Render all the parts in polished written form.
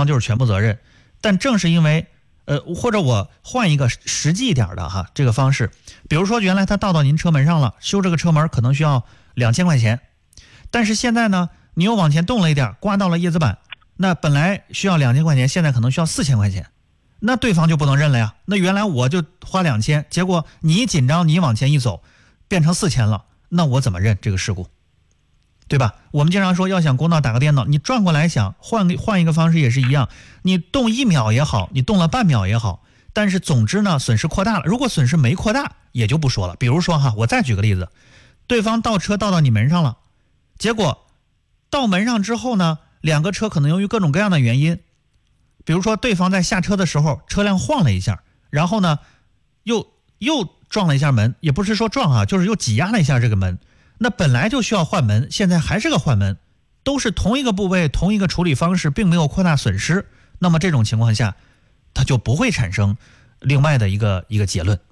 方就是全部责任。但正是因为或者我换一个实际一点的哈这个方式，比如说原来他到您车门上了，修这个车门可能需要2000块钱，但是现在呢你又往前动了一点，刮到了叶子板，那本来需要2000块钱，现在可能需要4000块钱，那对方就不能认了呀。那原来我就花2000，结果你一紧张，你往前一走变成4000了，那我怎么认这个事故？对吧？我们经常说要想公道打个电脑，你转过来想，换一个方式也是一样，你动1秒也好，你动了半秒也好，但是总之呢损失扩大了。如果损失没扩大也就不说了。比如说哈，我再举个例子，对方倒车倒到你门上了，结果到门上之后呢，两个车可能由于各种各样的原因，比如说对方在下车的时候车辆晃了一下，然后呢又撞了一下门，也不是说撞啊，就是又挤压了一下这个门，那本来就需要换门，现在还是个换门，都是同一个部位同一个处理方式，并没有扩大损失，那么这种情况下它就不会产生另外的一个结论。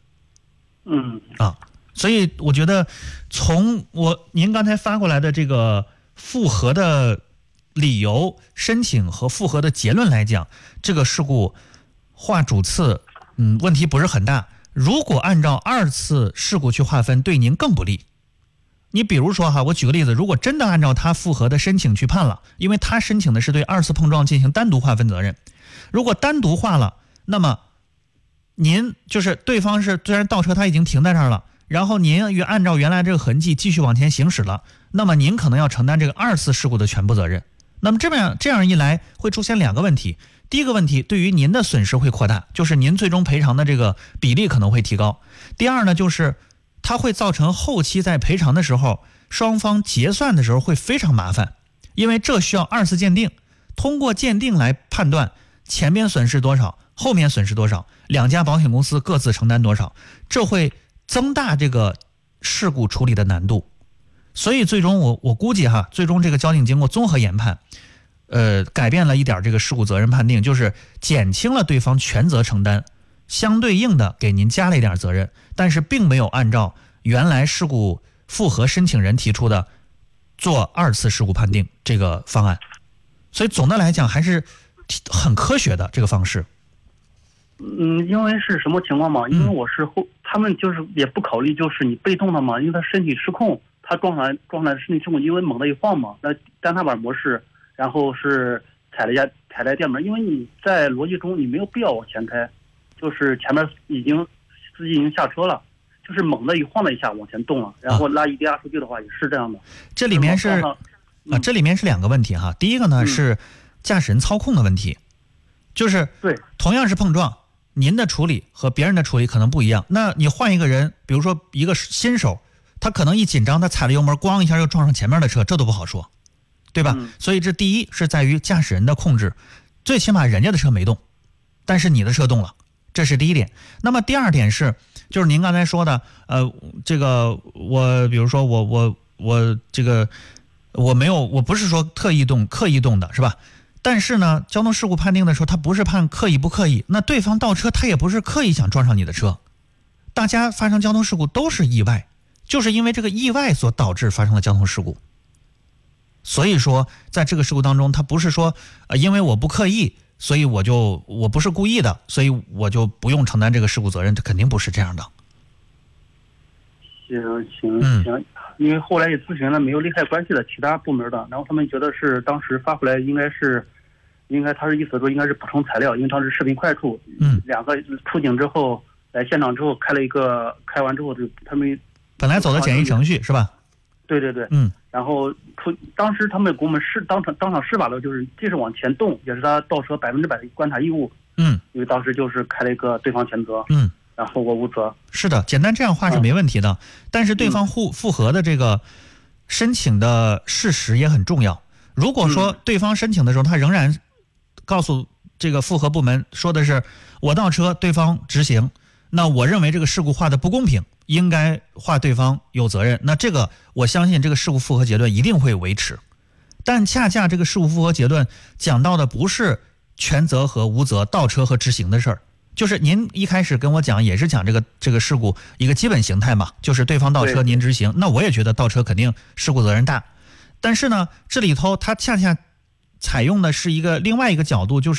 所以我觉得从您刚才发过来的这个复核的理由申请和复核的结论来讲，这个事故划主次问题不是很大。如果按照2次事故去划分，对您更不利。你比如说哈，我举个例子，如果真的按照他复核的申请去判了，因为他申请的是对2次碰撞进行单独划分责任，如果单独划了，那么您就是对方是虽然倒车他已经停在这儿了，然后您按照原来这个痕迹继续往前行驶了，那么您可能要承担这个2次事故的全部责任。那么这样一来会出现2个问题。第一个问题，对于您的损失会扩大，就是您最终赔偿的这个比例可能会提高。第二呢，就是它会造成后期在赔偿的时候，双方结算的时候会非常麻烦，因为这需要2次鉴定，通过鉴定来判断前边损失多少，后面损失多少，两家保险公司各自承担多少，这会增大这个事故处理的难度。所以最终我估计哈，最终这个交警经过综合研判，改变了一点这个事故责任判定，就是减轻了对方全责承担，相对应的给您加了一点责任，但是并没有按照原来事故复核申请人提出的做2次事故判定这个方案。所以总的来讲还是很科学的这个方式。 因为是什么情况嘛？因为他们就是也不考虑就是你被动的嘛，因为他身体失控，他撞上来身体失控，因为猛地一晃嘛，那单踏板模式，然后是踩了电门，因为你在逻辑中你没有必要往前开，就是前面司机已经下车了，就是猛地一晃了一下往前动了，然后拉一压出去的话也是这样的。 这里面是2个问题哈。第一个呢是驾驶人操控的问题，就是对同样是碰撞，您的处理和别人的处理可能不一样。那你换一个人，比如说一个新手，他可能一紧张，他踩了油门，咣一下又撞上前面的车，这都不好说，对吧？所以这第一是在于驾驶人的控制，最起码人家的车没动，但是你的车动了，这是第一点。那么第二点就是您刚才说的，这个比如说我这个我不是说刻意动的是吧？但是呢，交通事故判定的时候，他不是判刻意不刻意，那对方倒车他也不是刻意想撞上你的车，大家发生交通事故都是意外，就是因为这个意外所导致发生的交通事故。所以说在这个事故当中，他不是说因为我不刻意，所以我不是故意的，所以我就不用承担这个事故责任，这肯定不是这样的。 行，因为后来也咨询了没有利害关系的其他部门的，然后他们觉得是当时发回来应该他是意思说应该是补充材料，因为当时视频快触，2个出警之后来现场之后开完之后就他们本来走的简易程序是吧？ 对，然后当时他们给我们当场施法的就是即使往前动也是他倒车100%的观察义务，因为当时就是开了一个对方全责，然后我无责。是的， 简单这样画是没问题的，但是对方复核的这个申请的事实也很重要。如果说对方申请的时候他仍然告诉这个复核部门说的是我倒车对方直行，那我认为这个事故划的不公平，应该划对方有责任，那这个我相信这个事故复核结论一定会维持。但恰恰这个事故复核结论讲到的不是全责和无责、倒车和直行的事儿，就是您一开始跟我讲也是讲这个事故一个基本形态嘛，就是对方倒车您直行，那我也觉得倒车肯定事故责任大。但是呢，这里头它恰恰采用的是另外一个角度，就是